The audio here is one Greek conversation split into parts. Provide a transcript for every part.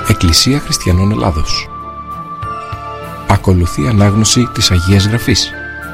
Εκκλησία Χριστιανών Ελλάδος. Ακολουθεί ανάγνωση της Αγίας Γραφής.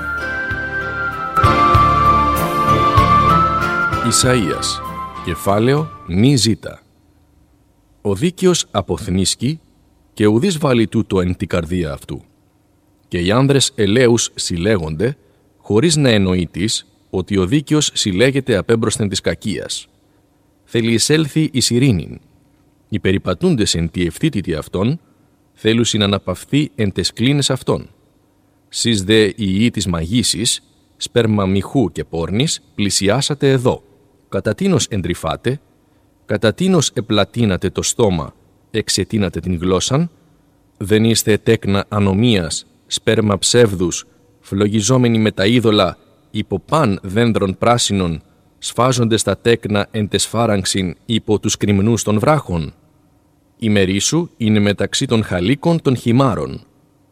Ισαΐας, κεφάλαιο νη ζήτα. Ο δίκαιος αποθνίσκει και ουδείς βάλει τούτο εν την καρδία αυτού. Και οι άνδρες ελαίους συλλέγονται, χωρίς να εννοεί της ότι ο δίκαιος συλλέγεται απέμπροσθεν της κακίας. Θέλει εισέλθει εις ειρήνην. Οι περιπατούντες εν τη ευθύτητη αυτών, θέλουσιν αναπαυθεί εν τες κλίνες αυτών. Σεις δε οι ιοί της μαγίσης, σπέρμα μυχού και πόρνης, πλησιάσατε εδώ. Κατά τίνος εντρυφάτε, κατά τίνος επλατείνατε το στόμα, εξετείνατε την γλώσσαν, δεν είστε τέκνα ανομίας, σπέρμα ψεύδους, φλογιζόμενοι με τα είδωλα, υπό παν δένδρων πράσινων, σφάζονται στα τέκνα εν τες φάραγξιν υπό τους κρυμνούς των βράχων. Η μερή σου είναι μεταξύ των χαλίκων των χυμάρων.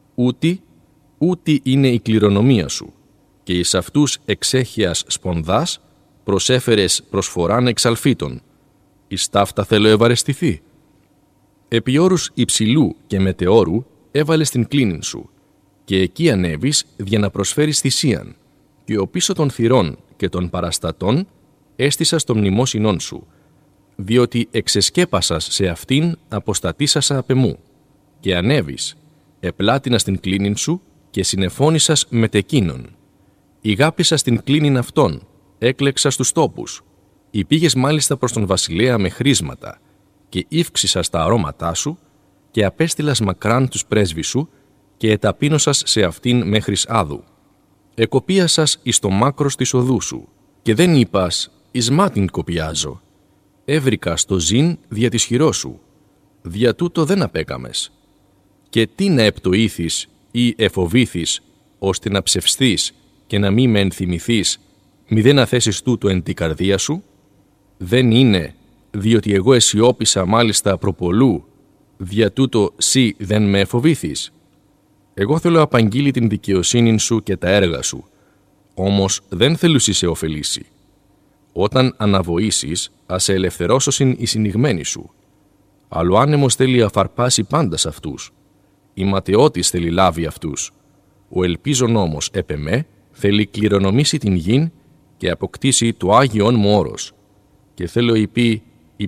Ούτι είναι η κληρονομία σου, και εις αυτούς εξέχειας σπονδάς προσέφερες προσφοράν εξαλφίτων. Εις ταύτα θέλω ευαρεστηθεί. Επί όρους υψηλού και μετεώρου έβαλες την κλίνην σου, και εκεί ανέβεις για να προσφέρεις θυσίαν, και ο πίσω των θυρών και των παραστατών έστησας το μνημόσυνόν σου, διότι εξεσκέπασας σε αυτήν αποστατήσασα απ' εμού, και ανέβεις, επλάτινας την κλίνην σου και συνεφώνησας με τεκίνον. Ηγάπησας την κλίνην αυτών, έκλεξας τους τόπους, υπήγες μάλιστα προς τον βασιλέα με χρήσματα, και ύφξησας τα αρώματά σου, και απέστειλας μακράν τους πρέσβεις σου, και εταπείνωσας σε αυτήν μέχρις άδου. Εκοπίασας εις το μάκρος της οδού σου, και δεν είπας, εις μάτιν κοπιάζω. Έβρικα στο ζήν δια της χειρός σου, δια τούτο δεν απέκαμες. Και τι να επτοήθεις ή εφοβήθεις, ώστε να ψευστείς και να μη με ενθυμηθείς, μη δεν αθέσεις τούτο εν την καρδία σου? Δεν είναι, διότι εγώ αισιόπισα μάλιστα προπολού, δια τούτο σύ δεν με εφοβήθεις. Εγώ θέλω απαγγείλει την δικαιοσύνη σου και τα έργα σου, όμως δεν θέλουσι σε ωφελήσει. Όταν αναβοήσεις, ας σε ελευθερώσωσιν οι συνηγμένοι σου. Αλλά ο άνεμος θέλει αφαρπάσει πάντα σε αυτούς. Η ματαιώτης θέλει λάβει αυτούς. Ο ελπίζων όμως επ' εμέ θέλει κληρονομήσει την γην και αποκτήσει το Άγιον μου όρος. Και θέλω υπή,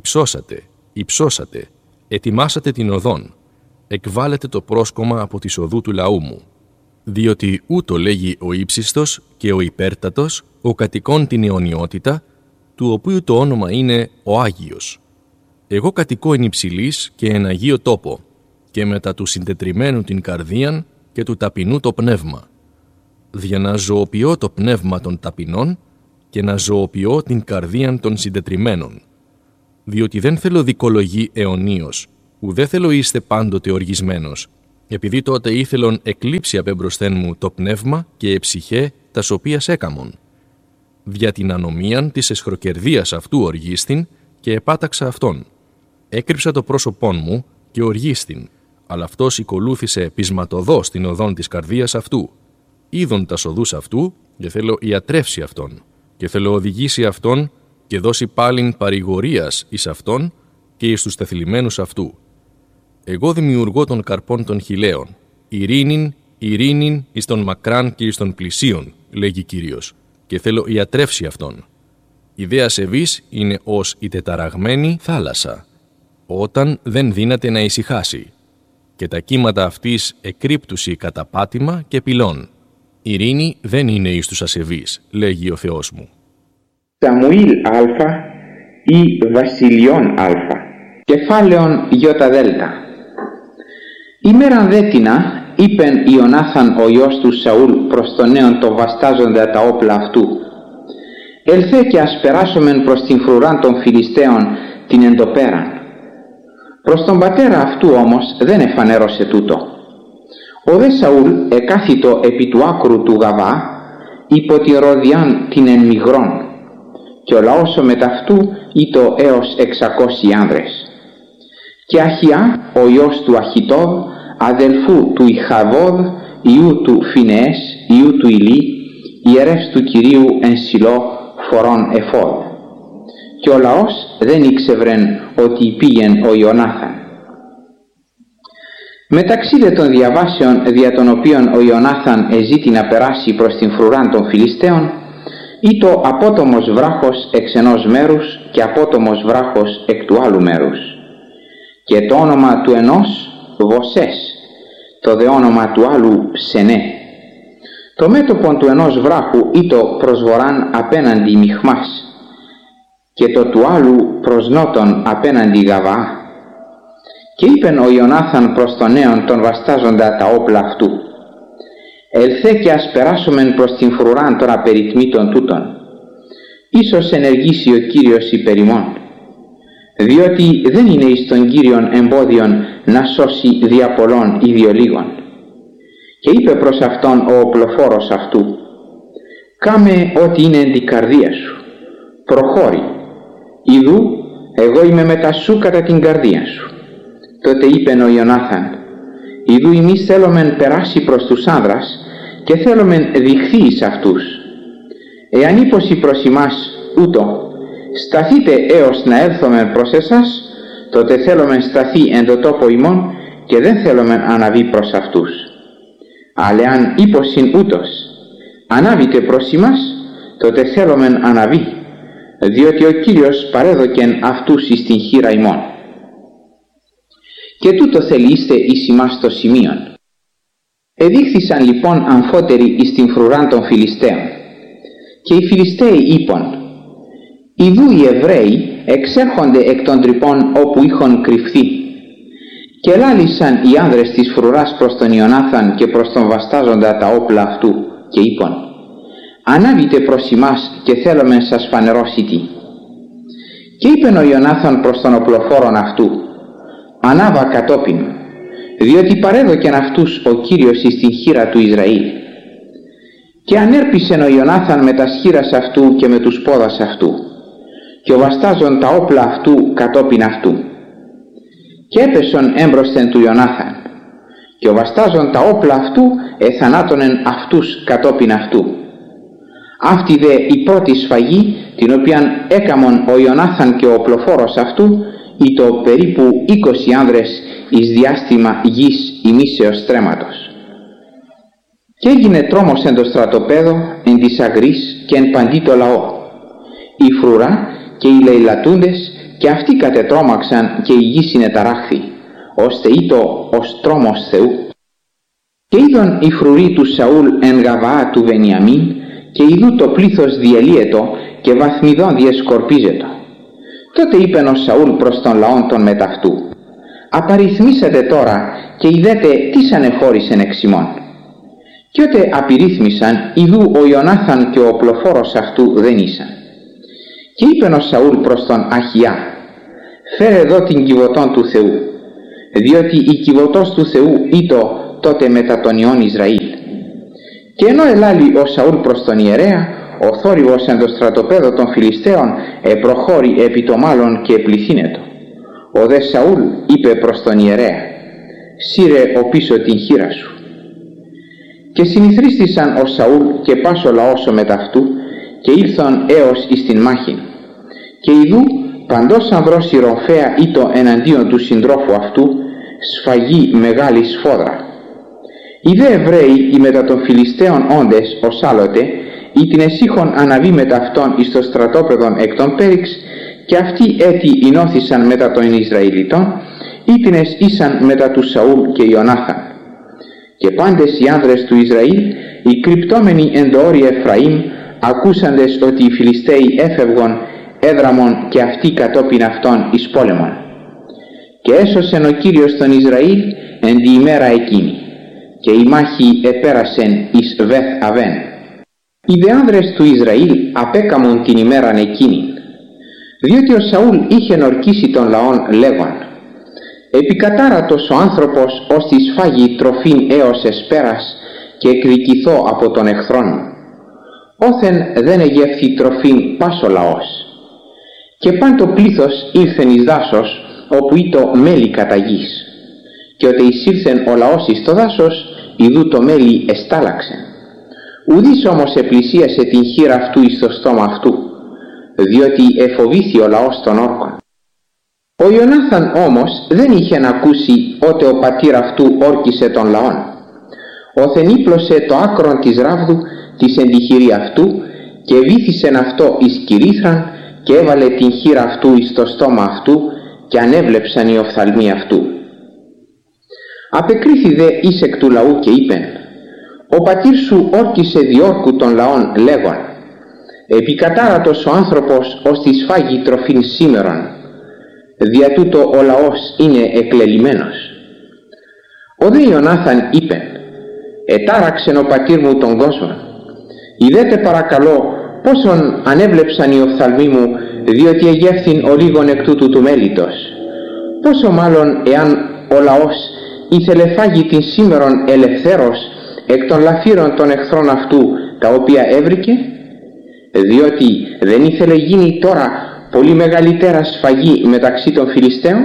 υψώσατε, ετοιμάσατε την οδόν, εκβάλλετε το πρόσκομα από τη οδού του λαού μου. Διότι ούτω λέγει ο ύψιστος και ο υπέρτατος, ο κατοικών την αιωνιότητα, του οποίου το όνομα είναι ο Άγιος. Εγώ κατοικώ εν υψηλής και εν Αγίο τόπο, και μετά του συντετριμένου την καρδίαν και του ταπεινού το πνεύμα. Δια να ζωοποιώ το πνεύμα των ταπεινών και να ζωοποιώ την καρδίαν των συντετριμένων. Διότι δεν θέλω δικολογή αιωνίως, ουδέ θέλω είστε πάντοτε οργισμένος, επειδή τότε ήθελον εκλείψει απέμπροσθέν μου το πνεύμα και εψυχέ τας οποίας έκαμον. Δια την ανομίαν της εσχροκερδίας αυτού οργίστην και επάταξα αυτόν. Έκρυψα το πρόσωπόν μου και οργίστην, αλλά αυτός οικολούθησε πεισματοδός στην οδόν της καρδίας αυτού. Είδον τας οδούς αυτού και θέλω ιατρεύσει αυτόν, και θέλω οδηγήσει αυτόν και δώσει πάλιν παρηγορίας εις αυτόν και εις τους τεθλιμμένους αυτού. Εγώ δημιουργώ των καρπών των χιλαίων, ειρήνην εις των μακράν και εις των πλησίων, λέγει Κύριος, και θέλω ιατρεύσει αυτόν. Η δε ασεβής είναι ως η τεταραγμένη θάλασσα, όταν δεν δύναται να ησυχάσει, και τα κύματα αυτής εκρύπτουσι κατά πάτημα και πυλών. Ειρήνη δεν είναι εις τους ασεβείς, λέγει ο Θεός μου. Σαμουήλ Α ή Βασιλειών Α. Κεφάλαιον Ι-Δέλτα. Ημέραν δέτινα είπεν Ιωνάθαν ο γιος του Σαούλ προς τον νέον το βαστάζοντα τα όπλα αυτού. Ελθέ και ας περάσομεν προς την φρουράν των Φιλιστέων την εντοπέραν. Προς τον πατέρα αυτού όμως δεν εφανέρωσε τούτο. Ο δε Σαούλ εκάθιτο επί του άκρου του Γαβά υπό τη ροδιάν την εν Μιγρών, και ο λαός ο μεταυτού ήτο έως 600 άνδρες. Και Αχιά ο γιος του Αχιτόδ, αδελφού του Ιχαβόδ, ιού του Φινεές, ιού του Ηλί, ιερεύς του Κυρίου εν Σιλό φορών εφόδ. Και ο λαός δεν ήξευρεν ότι πήγεν ο Ιωνάθαν. Μεταξύ δε των διαβάσεων δια των οποίων ο Ιωνάθαν εζήτη να περάσει προς την φρουράν των Φιλιστέων, ήτο απότομος βράχος εξ ενός μέρους και απότομος βράχος εκ του άλλου μέρους. Και το όνομα του ενός Βοσές, το δε όνομα του άλλου Σενέ. Το μέτωπον του ενός βράχου ήτο προς βορράν απέναντι Μιχμάς και το του άλλου προς νότον απέναντι Γαβαά. Και είπεν ο Ιωνάθαν προς τον νέον τον βαστάζοντα τα όπλα αυτού: «Ελθέ και ας περάσομεν προς την φρουράν των απεριτμήτων τούτων. Ίσως ενεργήσει ο Κύριος υπέρ ημών, διότι δεν είναι εις τον Κύριον εμπόδιον να σώσει δια πολλών ή διο λίγων». Και είπε προς αυτόν ο οπλοφόρος αυτού: «Κάμε ό,τι είναι εν την καρδία σου, προχώρη, ιδού εγώ είμαι μετά σου κατά την καρδία σου». Τότε είπεν ο Ιωνάθαν: «Ιδού εμείς θέλομεν περάσει προς τους άνδρας και θέλομεν διχθεί εις αυτούς. Εάν είπωση προς ημάς ούτω, σταθείτε έως να έλθομεν προς εσάς, τότε θέλομεν σταθεί εν το τόπο ημών και δεν θέλομεν αναβεί προς αυτούς. Αλλά αν είπωσιν ούτως, ανάβητε προς ημάς, τότε θέλομεν αναβεί, διότι ο Κύριος παρέδοκεν αυτούς εις την χείρα ημών. Και τούτο θελείστε εις ημάς το σημείον». Εδείχθησαν λοιπόν αμφότεροι εις την φρουράν των Φιλιστέων. Και οι Φιλιστέοι είπον: «Ιδού οι Εβραίοι εξέρχονται εκ των τρυπών όπου είχον κρυφθεί». Και ελάλησαν οι άνδρες της φρουράς προς τον Ιωνάθαν και προς τον βαστάζοντα τα όπλα αυτού και είπον: «Ανάβητε προς ημάς και θέλομεν σας φανερώσιτι». Και είπεν ο Ιωνάθαν προς τον οπλοφόρον αυτού: «Ανάβα κατόπιν, διότι παρέδοκεν αυτούς ο Κύριος εις την χείρα του Ισραήλ». Και ανέρπισεν ο Ιωνάθαν με τα σχήρας αυτού και με τους πόδας αυτού, και ο βαστάζον τα όπλα αυτού κατόπιν αυτού. Και έπεσον έμπροσθεν του Ιωνάθαν, και ο βαστάζον τα όπλα αυτού εθανάτωνεν αυτούς κατόπιν αυτού. Αυτή δε η πρώτη σφαγή, την οποίαν έκαμον ο Ιωνάθαν και ο οπλοφόρος αυτού, ήτο περίπου 20 άνδρες εις διάστημα γης ημίσεως στρέμματος. Και έγινε τρόμος εν το στρατοπέδο, εν της αγρής και εν παντί το λαό. Η φρουρά και οι λαιλατούντες και αυτοί κατετρώμαξαν και η γη συνεταράχθη, ώστε ήτο ως τρόμος Θεού. Και είδον η φρουρή του Σαούλ εν Γαβαά του Βενιαμίν, και ειδού το πλήθος διελύετο και βαθμιδών διεσκορπίζετο. Τότε είπεν ο Σαούλ προς τον λαόν των μεταυτού: «Απαριθμίσατε τώρα και είδετε τι ανεχώρησεν εξ ημών». Και ότε απειρίθμησαν, ειδού ο Ιωνάθαν και ο οπλοφόρος αυτού δεν ήσαν. Και είπεν ο Σαούλ προς τον Αχιά: «Φέρε εδώ την κιβωτόν του Θεού, διότι η κιβωτός του Θεού ήτο τότε μετά τον ιών Ισραήλ». Και ενώ ελάλη ο Σαούλ προς τον ιερέα, ο θόρυβος εν το στρατοπέδο των Φιλιστέων προχώρη επί το μάλλον και επληθύνετο. Ο δε Σαούλ είπε προς τον ιερέα: «Σύρε ο πίσω την χείρα σου». Και συνηθρίστησαν ο Σαούλ και πας ο λαός ο μεταυτού και ήλθον έως εις την μάχην. Και ειδού παντός ανδρός ηροφέα ήτο εναντίον του συντρόφου αυτού, σφαγή μεγάλη σφόδρα. Οι δε Εβραίοι οι μετά των Φιλιστέων όντες ως άλλοτε, ή την εσύχων αναβεί μετ' αυτών εις το στρατόπεδον εκ των Πέριξ, και αυτοί έτι ενώθησαν μετά των Ισραηλιτών, ή την ήσαν μετά του Σαούλ και Ιωνάθαν. Και πάντες οι άνδρες του Ισραήλ, οι κρυπτόμενοι εν το όρι Εφραήμ, ακούσαντες ότι οι Φιλιστέοι έφευγον, έδραμον και αυτοί κατόπιν αυτών εις πόλεμον. Και έσωσεν ο Κύριος τον Ισραήλ εν τη ημέρα εκείνη, και η μάχη επέρασεν εις Βεθ Αβέν. Οι δε άνδρες του Ισραήλ απέκαμον την ημέραν εκείνην, διότι ο Σαούλ είχε ορκίσει τον λαόν λέγον: «Επικατάρατος ο άνθρωπος ως τη σφάγει τροφήν έως εσπέρας και εκδικηθώ από τον εχθρόν μου. Όθεν δεν εγεύθη τροφήν πας ο λαός». Και παν το πλήθος ήλθεν εις δάσος, όπου ήτο μέλι κατά γης. Και ότε εισήλθεν ο λαός εις το δάσος, ιδού το μέλι εστάλαξεν. Ουδής όμως επλησίασε την χείρα αυτού εις το στόμα αυτού, διότι εφοβήθη ο λαός των όρκων. Ο Ιωνάθαν όμως δεν είχε να ακούσει ότι ο πατήρ αυτού όρκισε τον λαόν. Όθεν ύπλωσε το άκρον της ράβδου της εντυχηρή αυτού και βήθησεν αυτό εις κυρίθραν και έβαλε την χείρα αυτού εις το στόμα αυτού και ανέβλεψαν οι οφθαλμοί αυτού. Απεκρίθη δε εις εκ του λαού και είπεν: «Ο πατήρ σου όρκισε διόρκου των λαών λέγον: επικατάρατος ο άνθρωπος ως της φάγει τροφήν σήμερον, δια τούτο ο λαός είναι εκλελειμμένος». Ο δε Ιωνάθαν είπεν: «Ετάραξεν ο πατήρ μου τον κόσμο. Ιδέτε παρακαλώ πόσον ανέβλεψαν οι οφθαλμοί μου, διότι εγεύθην ο λίγον εκ τούτου του μέλιτος. Πόσο μάλλον εάν ο λαός ήθελε φάγει την σήμερον ελευθέρως εκ των λαφύρων των εχθρών αυτού, τα οποία έβρικε, διότι δεν ήθελε γίνει τώρα πολύ μεγαλύτερα σφαγή μεταξύ των Φιλιστέων».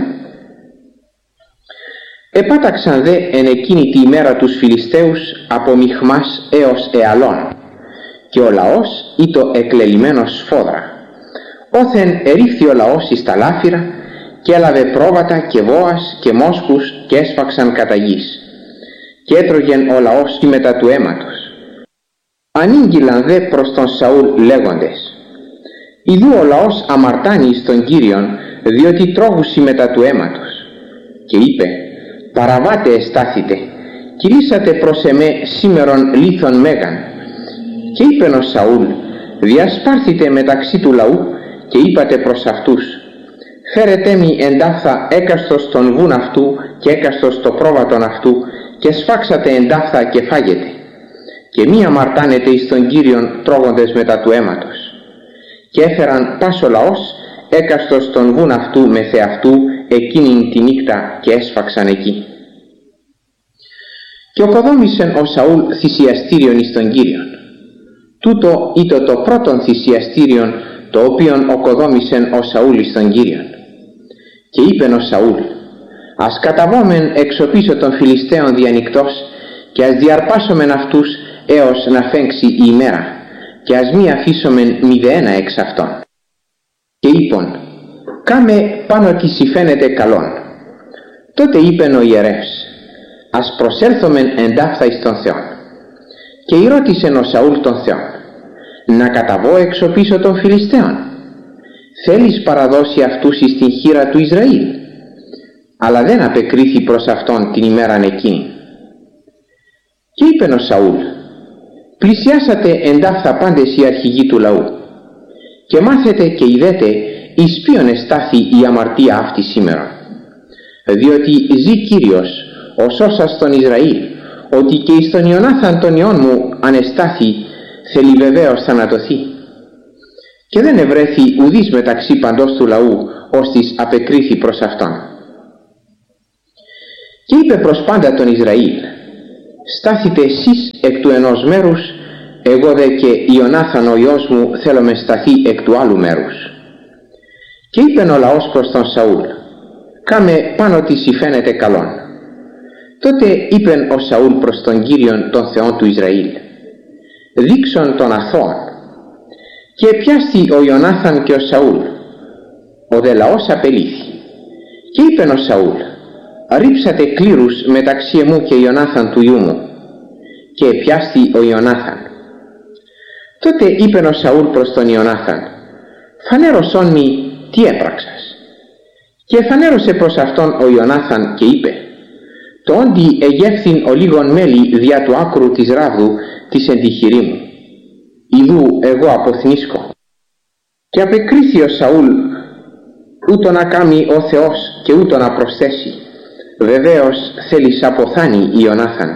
Επάταξαν δε εν εκείνη τη ημέρα τους Φιλιστέους από Μιχμάς έως Εαλών, και ο λαός ήτο εκλελειμμένος σφόδρα. Όθεν ερήφθη ο λαός εις τα λάφυρα και έλαβε πρόβατα και βόας και μόσχους και έσφαξαν κατά γης, και έτρωγεν ο λαός τη μετά του αίματος. Ανήγγυλαν δε προς τον Σαούλ λέγοντες: «Ιδού ο λαός αμαρτάνει εις τον Κύριον, διότι τρώγουσι μετά του αίματος». Και είπε: «Παραβάτε εστάθητε, κηρύσατε προς εμέ σήμερον λίθον μέγαν». Και είπεν ο Σαούλ: «Διασπάρθητε μεταξύ του λαού και είπατε προς αυτούς: φέρετε μη εντάφθα έκαστος τον βουν αυτού και έκαστος το πρόβατον αυτού και σφάξατε εντάφθα και φάγετε, και μη αμαρτάνετε εις τον Κύριον τρώγοντες μετά του αίματος». Και έφεραν πας ο λαός έκαστος τον βουν αυτού με θεαυτού εκείνην τη νύχτα και έσφαξαν εκεί. Και οκοδόμησεν ο Σαούλ θυσιαστήριον εις τον Κύριον. Τούτο ήτο το πρώτον θυσιαστήριον το οποίον οκοδόμησεν ο Σαούλ εις τον Κύριον. Και είπεν ο Σαούλ: «Ας καταβόμεν εξωπίσω των Φιλιστέων διανυκτός και ας διαρπάσομεν αυτούς έως να φέγξει η ημέρα, και ας μη αφήσομεν μηδεένα εξ αυτών». Και είπον: «Κάμε πάνω τι σοι φαίνεται καλόν». Τότε είπεν ο ιερεύς: «Ας προσέλθομεν εντάφθα εις τον Θεόν». Και ηρώτησεν ο Σαούλ τον Θεόν: «Να καταβώ εξωπίσω των Φιλιστέων? Θέλεις παραδώσει αυτούς εις την χείρα του Ισραήλ?» Αλλά δεν απεκρίθη προς αυτόν την ημέραν εκείνη. Και είπεν ο Σαούλ: «Πλησιάσατε εντάφθα πάντες οι αρχηγοί του λαού, και μάθετε και ειδέτε εις ποιον εστάθη η αμαρτία αυτή σήμερον. Διότι ζει Κύριος, ο σώσας τον Ισραήλ, ότι και εις τον Ιωνάθαν τον ιόν μου ανεστάθη, θέλει βεβαίως θανατωθεί». Και δεν ευρέθη ουδής μεταξύ παντός του λαού, ώστις απεκρίθη προς αυτόν. Και είπε προς πάντα τον Ισραήλ: «Στάθητε εσείς εκ του ενός μέρους, εγώ δε και Ιωνάθαν ο ιός μου θέλουμε σταθεί εκ του άλλου μέρους». Και είπεν ο λαός προς τον Σαούλ: «Κάμε πάνω τι σοι φαίνεται καλόν». Τότε είπεν ο Σαούλ προς τον Κύριον τον Θεόν του Ισραήλ: «Δείξον τον αθώον». Και επιάστη ο Ιωνάθαν και ο Σαούλ. Ο δε λαός απελήθη. Και είπεν ο Σαούλ: «Ρίψατε κλήρους μεταξύ εμού και Ιωνάθαν του ιού μου». Και επιάστη ο Ιωνάθαν. Τότε είπεν ο Σαούλ προς τον Ιωνάθαν: «Φανέρωσόν μη τι έπραξας». Και φανέρωσε προς αυτόν ο Ιωνάθαν και είπε: «Το όντι εγεύθην ο λίγον μέλη δια του άκρου της ράβδου της εντυχηρή μου. Ιδού εγώ αποθνίσκω». Και απεκρίθη ο Σαούλ ούτω να κάμει ο Θεός και ούτω να προσθέσει. Βεβαίως θέλεις αποθάνει Ιωνάθαν.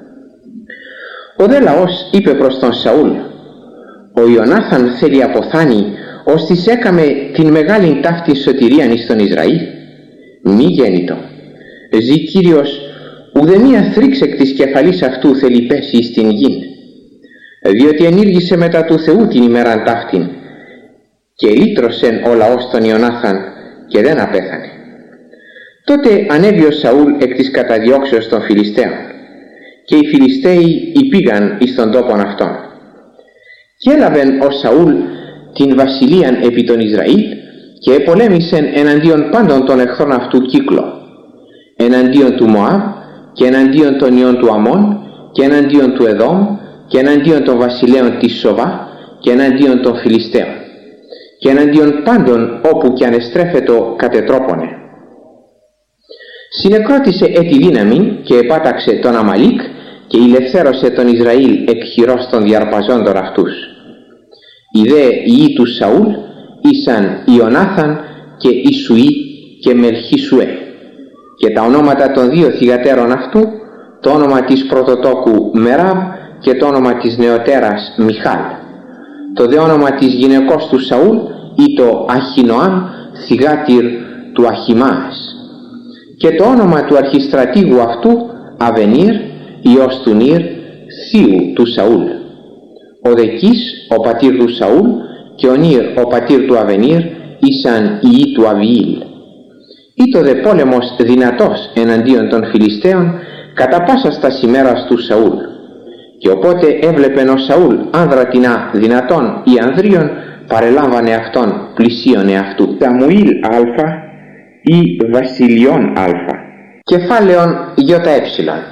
Ο δε λαός είπε προς τον Σαούλ: «Ο Ιωνάθαν θέλει αποθάνει, ώστις έκαμε την μεγάλη ταύτη σωτηρίαν εις τον Ισραήλ. Μη γέννητο. Ζει Κύριος, ουδεμία θρύξ εκ της κεφαλής αυτού θέλει πέσει εις την γην. Διότι ενήργησε μετά του Θεού την ημέραν ταύτην, και λύτρωσεν ο λαός τον Ιωνάθαν και δεν απέθανε». Τότε ανέβη ο Σαούλ εκ της καταδιώξεως των Φιλιστέων, και οι Φιλιστέοι υπήγαν εις τον τόπον αυτόν. Και έλαβεν ο Σαούλ την βασιλείαν επί τον Ισραήλ και επολέμησεν εναντίον πάντων των εχθρών αυτού κύκλο, εναντίον του Μωάβ και εναντίον των ιών του Αμών και εναντίον του Εδόμ και εναντίον των βασιλέων της Σοβά και εναντίον των Φιλιστέων και εναντίον πάντων όπου και αν εστρέφετο κατετρόπωνε. Συνεκρότησε τη δύναμη και επάταξε τον Αμαλίκ και ηλευθέρωσε τον Ισραήλ εκ χειρός των διαρπαζόντων αυτούς. Οι δε ιοί του Σαούλ ήσαν Ιωνάθαν και Ισουή και Μελχισουέ, και τα ονόματα των δύο θυγατέρων αυτού, το όνομα της πρωτοτόκου Μεράβ και το όνομα της νεωτέρας Μιχάλ. Το δε όνομα της γυναικός του Σαούλ ή το Αχινοάμ, θυγάτηρ του Αχιμάς, και το όνομα του αρχιστρατήγου αυτού Αβενίρ, ιός του Νίρ, θείου του Σαούλ. Ο Δεκής, ο πατήρ του Σαούλ, και ο Νίρ, ο πατήρ του Αβενίρ, ήσαν ιοί του Αβιήλ. Ήτο δε πόλεμος δυνατός εναντίον των Φιλιστέων κατά πάσα στα ημέρας του Σαούλ. Και οπότε έβλεπεν ο Σαούλ άνδρα τινά δυνατόν ή ανδρίων, παρελάμβανε αυτόν πλησίον εαυτού. Σαμουήλ Α ή Βασιλιών Α. Κεφάλαιον ΙΕ.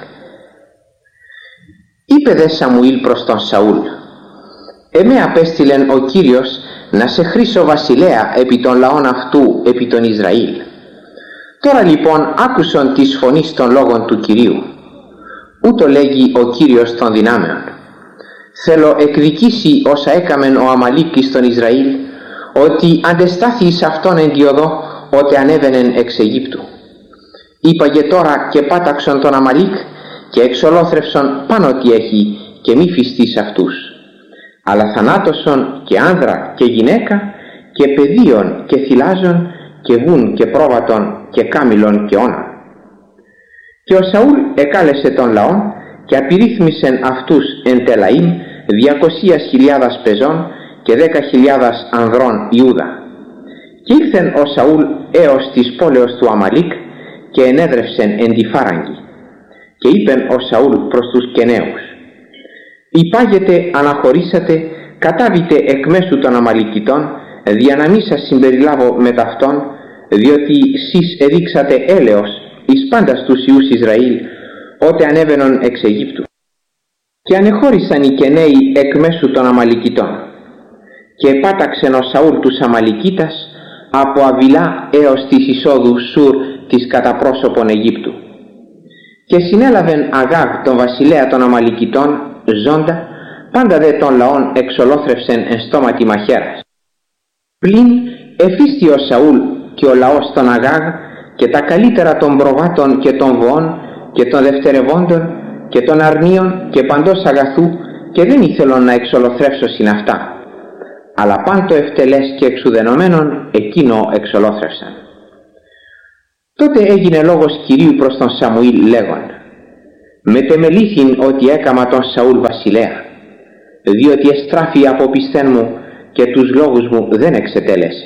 Είπε δε Σαμουήλ προς τον Σαούλ: «Εμέ απέστειλεν ο Κύριος να σε χρήσω βασιλέα επί των λαών αυτού, επί των Ισραήλ. Τώρα λοιπόν άκουσον της φωνής των λόγων του Κυρίου. Ούτω λέγει ο Κύριος των δυνάμεων: θέλω εκδικήσει όσα έκαμεν ο Αμαλίκης των Ισραήλ, ότι αντεστάθη εις αυτόν εν τη οδό, ότε ανέβαινεν εξ Αιγύπτου. Είπαγε τώρα και πάταξον τον Αμαλίκ και εξολόθρευσον πάνω τι έχει και μη φυστείς αυτούς. Αλλά θανάτωσον και άνδρα και γυναίκα και παιδίον και θυλάζον και βουν και πρόβατον και κάμιλον και όνων». Και ο Σαούλ εκάλεσε τον λαόν και απειρίθμησεν αυτούς εν Τελαΐμ 200.000 πεζών και 10.000 ανδρών Ιούδα. Και ήλθεν ο Σαούλ έως της πόλεως του Αμαλίκ και ενέδρευσεν εν τη φάραγγι. Και είπεν ο Σαούλ προς τους Κεναίους: «Υπάγετε, αναχωρήσατε, κατάβητε εκ μέσου των Αμαλικητών, δια να μη σας συμπεριλάβω με ταυτόν, διότι σεις εδείξατε έλεος εις πάντας τους ιούς Ισραήλ, ότε ανέβαινον εξ Αιγύπτου». Και ανεχώρησαν οι Κεναίοι εκ μέσου των Αμαλικητών. Και επάταξεν ο Σαούλ τους Αμαλικίτας από Αβιλά έως της εισόδου Σουρ της κατά πρόσωπον Αιγύπτου. Και συνέλαβεν Αγάγ τον βασιλέα των Αμαλικητών ζώντα, πάντα δε των λαών εξολόθρευσεν εν στόματι μαχαίρας. Πλην εφίστη ο Σαούλ και ο λαός των Αγάγ και τα καλύτερα των προβάτων και των βοών και των δευτερευόντων και των αρνίων και παντός αγαθού, και δεν ήθελον να εξολοθρεύσωσιν αυτά, αλλά πάντο ευτελές και εξουδενωμένον εκείνο εξολόθρευσαν. Τότε έγινε λόγος Κυρίου προς τον Σαμουήλ λέγον: «Μετεμελήθην ότι έκαμα τον Σαούλ βασιλέα, διότι εστράφη από πιστέν μου και τους λόγους μου δεν εξετέλεσε».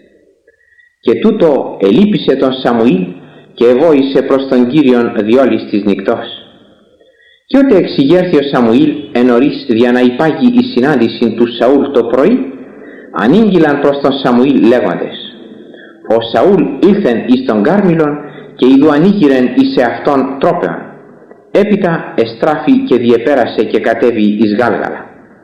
Και τούτο ελείπησε τον Σαμουήλ και εβόησε προς τον Κύριον διόλης της νυκτός. Και ότε εξηγέρθη ο Σαμουήλ εν νωρίς δια να υπάγει η συνάντηση του Σαούλ το πρωί, ανήγγυλαν προς τον Σαμουήλ λέγοντες: «Ο Σαούλ ήλθεν εις τον Κάρμιλον και ειδού ανοίγηρεν εις εαυτόν τρόπεων. Έπειτα εστράφη και διεπέρασε και κατέβη εις Γάλγαλα».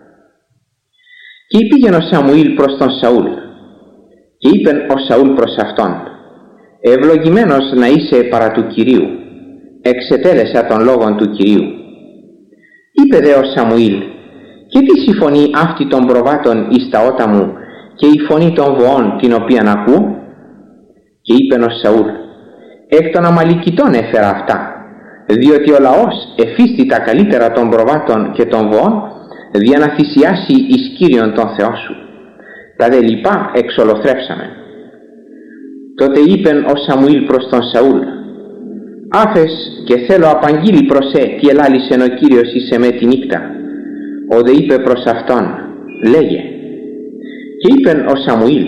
Και πήγαινε ο Σαμουήλ προς τον Σαούλ. Και είπεν ο Σαούλ προς αυτόν: «Ευλογημένος να είσαι παρά του Κυρίου, εξετέλεσα των λόγων του Κυρίου». Είπε δε ο Σαμουήλ: «Και τι η φωνή αυτή των προβάτων εις τα ότα μου και η φωνή των βοών την οποίαν ακούω?» Και είπεν ο Σαούλ: «Εκ των Αμαλικητών έφερα αυτά, διότι ο λαός εφίστη τα καλύτερα των προβάτων και των βοών, δια να θυσιάσει εις Κύριον τον Θεό σου. Τα δε λοιπά εξολοθρεύσαμε». Τότε είπεν ο Σαμουήλ προς τον Σαούλ: «Άφες και θέλω απαγγείλει προς τι ελάλησεν ο Κύριος εις εμέ τη νύχτα». Ο δε είπε προς αυτόν: «Λέγε». Και είπεν ο Σαμουήλ: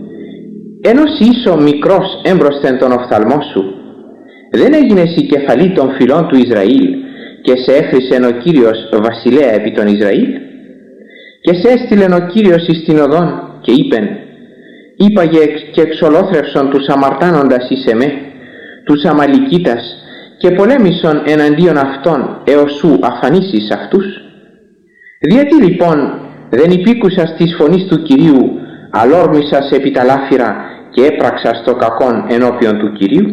«Ενός ίσο μικρός έμπροσθεν τον οφθαλμό σου, δεν έγινες η κεφαλή των φυλών του Ισραήλ και σε έχρισεν ο Κύριος βασιλέα επί των Ισραήλ? Και σε έστειλεν ο Κύριος εις την οδόν και είπεν: είπαγε και εξολόθρευσον τους αμαρτάνοντας εις εμέ, τους Αμαλικίτας, και πολέμησον εναντίον αυτών έως σου αφανίσεις αυτούς. Γιατί λοιπόν δεν υπήκουσας της φωνής του Κυρίου, αλόρμησας επί τα λάφυρα και έπραξας το κακόν ενώπιον του Κυρίου?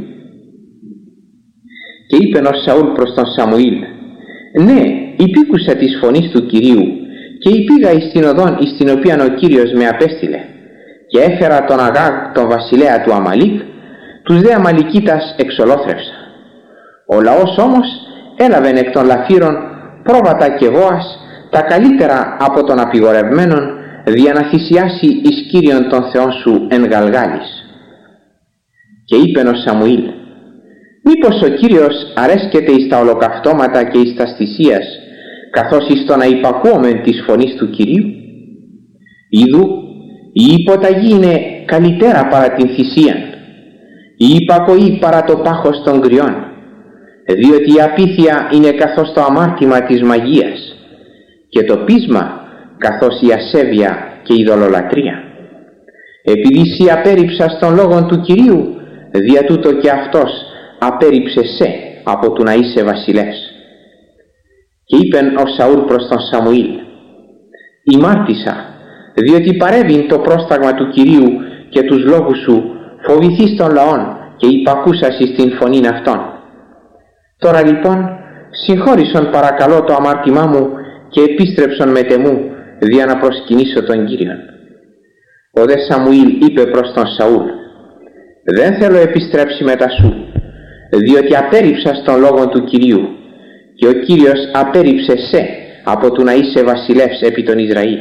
Και είπεν ο Σαούλ προς τον Σαμουήλ: ναι, υπήκουσα της φωνής του Κυρίου και υπήγα εις την οδόν εις την οποία ο Κύριος με απέστειλε, και έφερα τον Αγάγ τον βασιλέα του Αμαλίκ, τους δε Αμαλικίτας εξολόθρευσα. Ο λαός όμως έλαβεν εκ των λαφύρων πρόβατα και βόας, τα καλύτερα από των απειγορευμένων, δια να θυσιάσει εις Κύριον των Θεών σου εν Γαλγάλης. Και είπεν ο Σαμουήλ: μήπως ο Κύριος αρέσκεται εις τα ολοκαυτώματα και εις τας θυσίας, καθώς εις το να υπακούομεν της φωνής του Κυρίου? Ιδού, η υποταγή είναι καλύτερα παρά την θυσίαν, η υπακοή παρά το πάχος των κρυών, διότι η απίθεια είναι καθώς το αμάρτημα της μαγείας, και το πείσμα καθώς η ασέβεια και η ειδωλολατρία. Επειδή εσύ απέρριψας τον λόγον του Κυρίου, δια τούτο και αυτός απέρριψε σε από του να είσαι βασιλεύς. Και είπεν ο Σαούλ προς τον Σαμουήλ: ημάρτησα, διότι παρέβην το πρόσταγμα του Κυρίου και τους λόγους σου φοβηθείς των λαών και υπακούσας εις την φωνήν αυτών. Τώρα λοιπόν συγχώρησον παρακαλώ το αμάρτημά μου και επίστρεψον μετ' εμού, δια να προσκυνήσω τον Κύριον. Ο δε Σαμουήλ είπε προς τον Σαούλ: δεν θέλω επιστρέψει μετά σου, διότι απέρριψας τον λόγον του Κυρίου, και ο Κύριος απέρριψε σε από του να είσαι βασιλεύς επί τον Ισραήλ.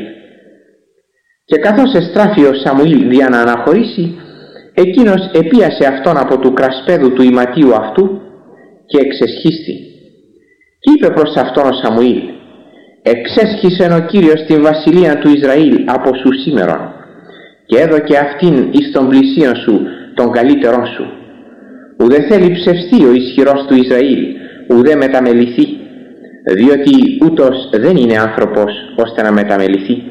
Και καθώς εστράφει ο Σαμουήλ δια να αναχωρήσει, εκείνος επίασε αυτόν από του κρασπέδου του ηματίου αυτού και εξεσχίστη. Και είπε προς αυτόν ο Σαμουήλ: εξέσχισεν ο Κύριος την βασιλεία του Ισραήλ από σου σήμερον, και έδωκε αυτήν εις των πλησίων σου των καλύτερων σου. Ουδέ θέλει ψευστεί ο ισχυρός του Ισραήλ, ουδέ μεταμεληθεί, διότι ούτως δεν είναι άνθρωπος ώστε να μεταμεληθεί.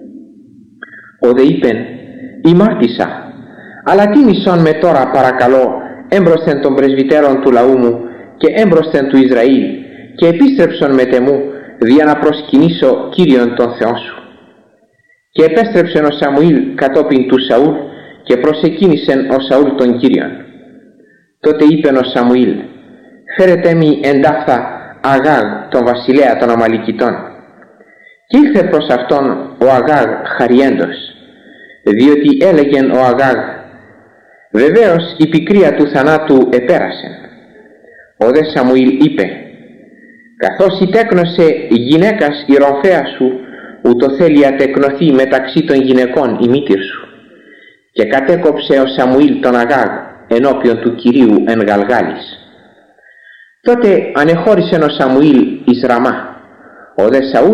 Ο δε είπεν: ημάρτησα, αλλά τίμησον με τώρα παρακαλώ έμπροσθεν των πρεσβυτέρων του λαού μου και έμπροσθεν του Ισραήλ, και επίστρεψον μετ' εμού, δια να προσκυνήσω Κύριον τον Θεόν σου. Και επέστρεψεν ο Σαμουήλ κατόπιν του Σαούλ, και προσεκίνησεν ο Σαούλ τον Κύριον. Τότε είπεν ο Σαμουήλ: φέρετε μη εντάφθα Αγάγ τον βασιλέα των Αμαλικιτών. Και ήλθε προς αυτόν ο Αγάγ χαριέντος, διότι έλεγεν ο Αγάγ: βεβαίως η πικρία του θανάτου επέρασεν. Ο δε Σαμουήλ είπε: καθώς ητέκνωσε γυναίκας η ρομφαία σου, ούτω θέλει ατεκνοθεί μεταξύ των γυναικών η μήτηρ σου. Και κατέκοψε ο Σαμουήλ τον Αγάγ ενώπιον του Κυρίου εν Γαλγάλης. Τότε ανεχώρησε ο Σαμουήλ εις Ραμά. Ο δε Σαούλ